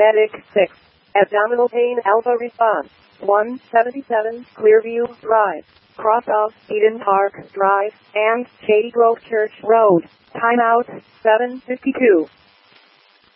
Medic 6. Abdominal pain alpha response. 177 Clearview Drive. Cross of Eden Park Drive and Shady Grove Church Road. Timeout 7:52.